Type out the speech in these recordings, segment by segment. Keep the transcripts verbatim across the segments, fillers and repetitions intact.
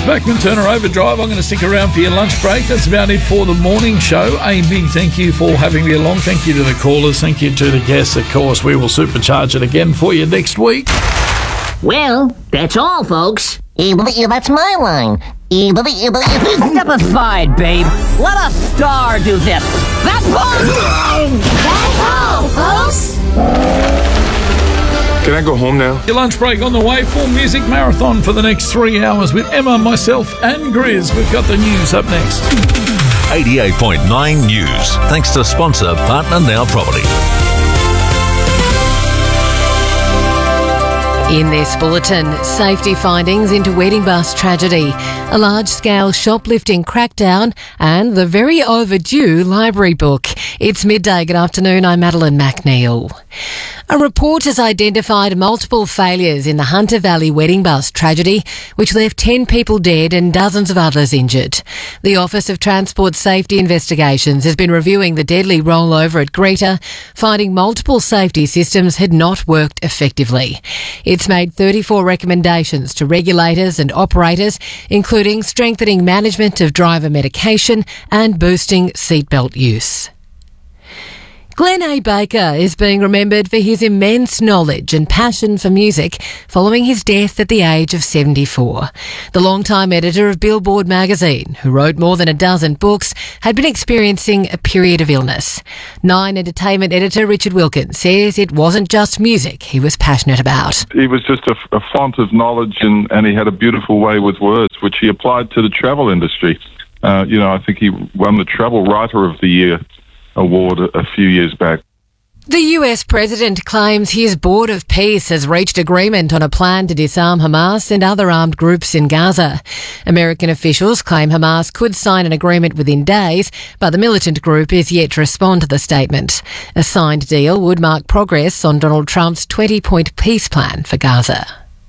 Backman Turner Overdrive. I'm going to stick around for your lunch break. That's about it for the morning show. A big thank you for having me along. Thank you to the callers. Thank you to the guests. Of course, we will supercharge it again for you next week. Well, that's all, folks. That's my line. Step aside, babe. Let a star do this. That's all. That's all, folks. Can I go home now? Your lunch break on the way. Full music marathon for the next three hours with Emma, myself and Grizz. We've got the news up next. eighty-eight point nine News. Thanks to sponsor Partner Now Property. In this bulletin, safety findings into wedding bus tragedy, a large-scale shoplifting crackdown and the very overdue library book. It's midday. Good afternoon. I'm Madeline McNeil. A report has identified multiple failures in the Hunter Valley wedding bus tragedy, which left ten people dead and dozens of others injured. The Office of Transport Safety Investigations has been reviewing the deadly rollover at Greta, finding multiple safety systems had not worked effectively. It's made thirty-four recommendations to regulators and operators, including strengthening management of driver medication and boosting seatbelt use. Glenn A. Baker is being remembered for his immense knowledge and passion for music following his death at the age of seventy-four. The longtime editor of Billboard magazine, who wrote more than a dozen books, had been experiencing a period of illness. Nine Entertainment editor Richard Wilkins says it wasn't just music he was passionate about. He was just a, a font of knowledge, and, and he had a beautiful way with words, which he applied to the travel industry. Uh, you know, I think he won the Travel Writer of the Year award a, a few years back. The U S president claims his Board of Peace has reached agreement on a plan to disarm Hamas and other armed groups in Gaza. American officials claim Hamas could sign an agreement within days, but the militant group is yet to respond to the statement. A signed deal would mark progress on Donald Trump's twenty-point peace plan for Gaza.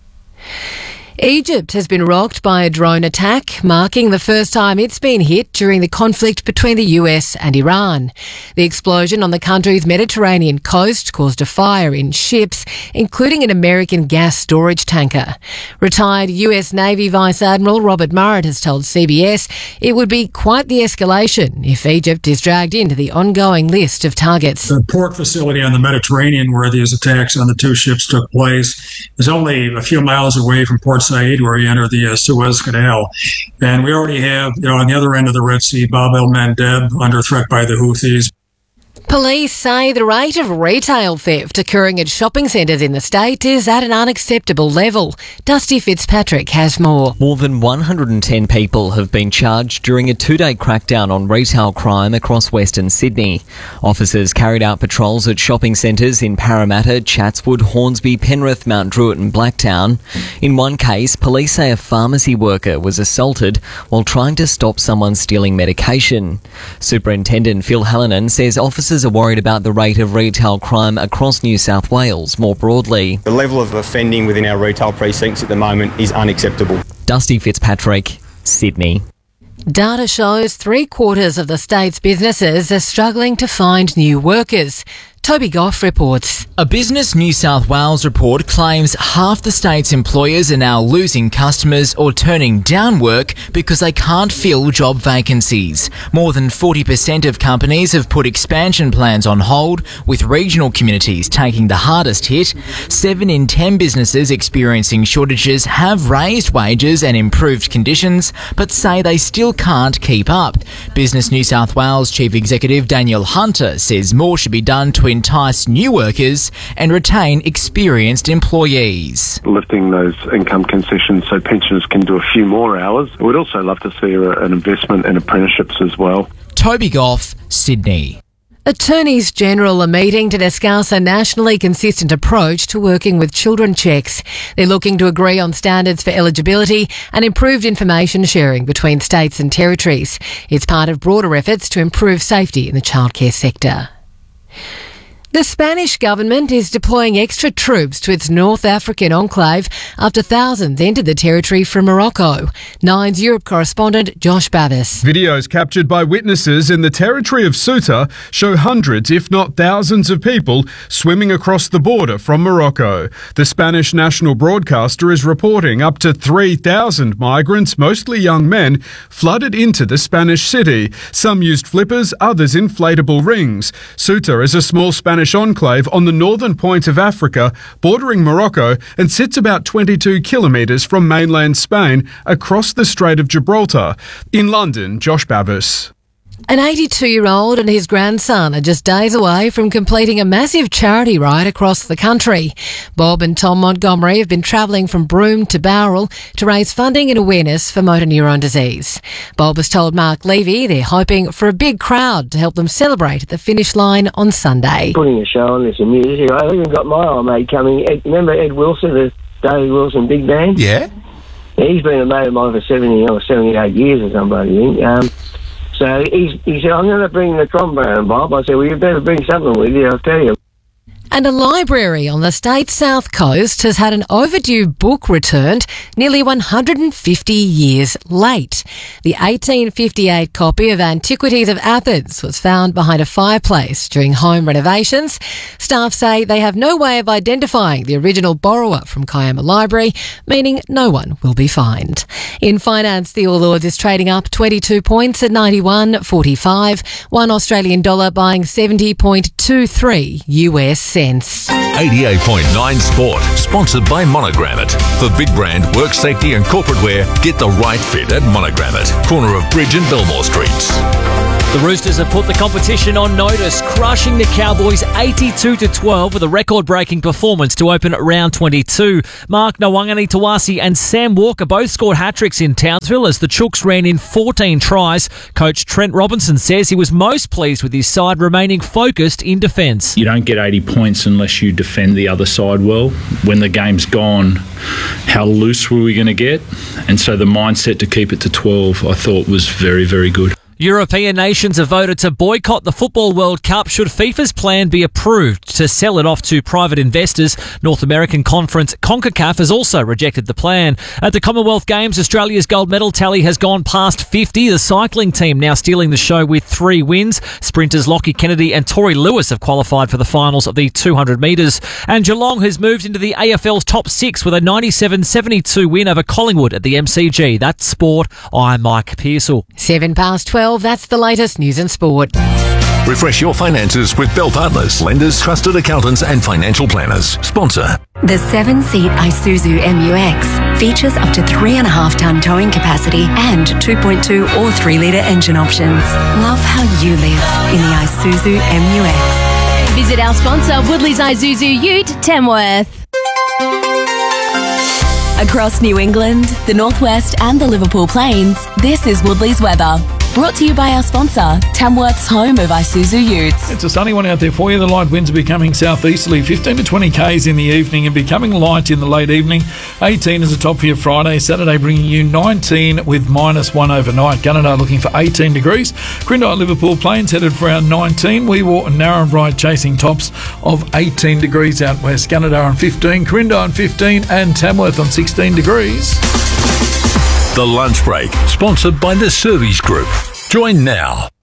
Egypt has been rocked by a drone attack, marking the first time it's been hit during the conflict between the U S and Iran. The explosion on the country's Mediterranean coast caused a fire in ships, including an American gas storage tanker. Retired U S Navy Vice Admiral Robert Murrett has told C B S it would be quite the escalation if Egypt is dragged into the ongoing list of targets. The port facility on the Mediterranean where these attacks on the two ships took place is only a few miles away from Port Said, where you enter the uh, Suez Canal. And we already have, you know, on the other end of the Red Sea, Bab el-Mandeb under threat by the Houthis. Police say the rate of retail theft occurring at shopping centres in the state is at an unacceptable level. Dusty Fitzpatrick has more. More than one hundred ten people have been charged during a two-day crackdown on retail crime across Western Sydney. Officers carried out patrols at shopping centres in Parramatta, Chatswood, Hornsby, Penrith, Mount Druitt and Blacktown. In one case, police say a pharmacy worker was assaulted while trying to stop someone stealing medication. Superintendent Phil Hallinan says officers are worried about the rate of retail crime across New South Wales more broadly. The level of offending within our retail precincts at the moment is unacceptable. Dusty Fitzpatrick, Sydney. Data shows three quarters of the state's businesses are struggling to find new workers. Toby Goff reports. A Business New South Wales report claims half the state's employers are now losing customers or turning down work because they can't fill job vacancies. More than forty percent of companies have put expansion plans on hold, with regional communities taking the hardest hit. Seven in ten businesses experiencing shortages have raised wages and improved conditions, but say they still can't keep up. Business New South Wales Chief Executive Daniel Hunter says more should be done to entice new workers and retain experienced employees. Lifting those income concessions so pensioners can do a few more hours. We'd also love to see an investment in apprenticeships as well. Toby Goff, Sydney. Attorneys General are meeting to discuss a nationally consistent approach to working with children checks. They're looking to agree on standards for eligibility and improved information sharing between states and territories. It's part of broader efforts to improve safety in the childcare sector. The Spanish government is deploying extra troops to its North African enclave after thousands entered the territory from Morocco. Nine's Europe correspondent Josh Bavis. Videos captured by witnesses in the territory of Ceuta show hundreds, if not thousands of people swimming across the border from Morocco. The Spanish national broadcaster is reporting up to three thousand migrants, mostly young men, flooded into the Spanish city. Some used flippers, others inflatable rings. Ceuta is a small Spanish enclave on the northern point of Africa, bordering Morocco, and sits about twenty-two kilometres from mainland Spain across the Strait of Gibraltar. In London, Josh Bavis. An eighty-two-year-old and his grandson are just days away from completing a massive charity ride across the country. Bob and Tom Montgomery have been travelling from Broome to Bowral to raise funding and awareness for motor neuron disease. Bob has told Mark Levy they're hoping for a big crowd to help them celebrate at the finish line on Sunday. Putting a show on, there's some music. I even got my old mate coming. Ed, remember Ed Wilson, the David Wilson big band? Yeah. yeah. He's been a mate of mine for seventy or seventy-eight years or something. Um, So he's, he said, I'm going to bring the trombone, Bob. I said, well, you better bring something with you, I'll tell you. And a library on the state's south coast has had an overdue book returned nearly one hundred fifty years late. The eighteen fifty-eight copy of Antiquities of Athens was found behind a fireplace during home renovations. Staff say they have no way of identifying the original borrower from Kiama Library, meaning no one will be fined. In finance, the All Ords is trading up twenty-two points at ninety-one forty-five. One Australian dollar buying seventy point two three U S cents. eighty-eight point nine Sport, sponsored by Monogrammet. For big brand, work safety and corporate wear, get the right fit at Monogrammet, corner of Bridge and Belmore Streets. The Roosters have put the competition on notice, crushing the Cowboys eighty-two to twelve with a record-breaking performance to open round twenty-two. Mark Nawangani Tawasi and Sam Walker both scored hat-tricks in Townsville as the Chooks ran in fourteen tries. Coach Trent Robinson says he was most pleased with his side remaining focused in defence. You don't get eighty points unless you defend the other side well. When the game's gone, how loose were we going to get? And so the mindset to keep it to twelve, I thought, was very, very good. European nations have voted to boycott the Football World Cup should FIFA's plan be approved to sell it off to private investors. North American Conference CONCACAF has also rejected the plan. At the Commonwealth Games, Australia's gold medal tally has gone past fifty. The cycling team now stealing the show with three wins. Sprinters Lockie Kennedy and Tori Lewis have qualified for the finals of the two hundred metres. And Geelong has moved into the A F L's top six with a ninety-seven seventy-two win over Collingwood at the M C G. That's sport. I'm Mike Pearsall. Seven past twelve. That's the latest news and sport. Refresh your finances with Bell Partners, lenders, trusted accountants and financial planners. Sponsor. The seven-seat Isuzu M U X features up to three and a half ton towing capacity and two point two or three litre engine options. Love how you live in the Isuzu M U X. Visit our sponsor, Woodley's Isuzu Ute, Tamworth. Across New England, the Northwest and the Liverpool Plains, this is Woodley's weather. Brought to you by our sponsor, Tamworth's home of Isuzu Utes. It's a sunny one out there for you. The light winds are becoming southeasterly, fifteen to twenty k's in the evening and becoming light in the late evening. eighteen is the top for your Friday. Saturday bringing you nineteen with minus one overnight. Gunnedah looking for eighteen degrees. Grindai Liverpool Plains headed for around nineteen. Weewar and Narrabri chasing tops of eighteen degrees out west. Gunnedah on fifteen, Grindai on fifteen and Tamworth on sixteen degrees. The Lunch Break, sponsored by the Service Group. Join now.